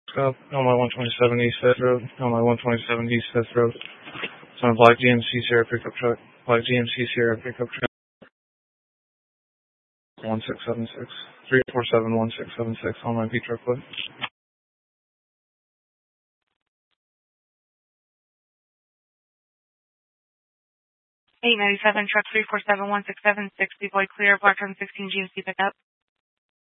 On my 127 East Fifth Road. On my 127 East Fifth Road. It's on a black GMC Sierra pickup truck. Black GMC Sierra pickup truck. 1676. 347-1676 on my V truck plate. 897 truck 347-167, 60 Boyd Clear, Black 16 GMC pickup.